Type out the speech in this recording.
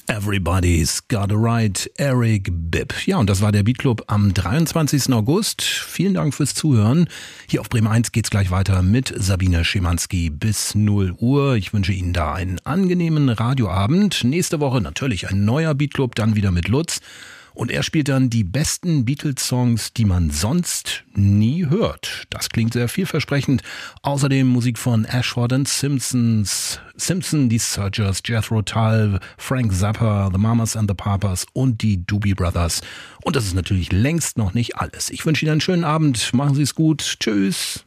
Everybody's Got a Right, Eric Bibb. Ja, und das war der Beatclub am 23. August. Vielen Dank fürs Zuhören. Hier auf Bremen 1 geht's gleich weiter mit Sabine Schimanski bis 0 Uhr. Ich wünsche Ihnen da einen angenehmen Radioabend. Nächste Woche natürlich ein neuer Beatclub, dann wieder mit Lutz. Und er spielt dann die besten Beatles-Songs, die man sonst nie hört. Das klingt sehr vielversprechend. Außerdem Musik von Ashford and Simpson, die Searchers, Jethro Tull, Frank Zappa, The Mamas and the Papas und die Doobie Brothers. Und das ist natürlich längst noch nicht alles. Ich wünsche Ihnen einen schönen Abend. Machen Sie es gut. Tschüss.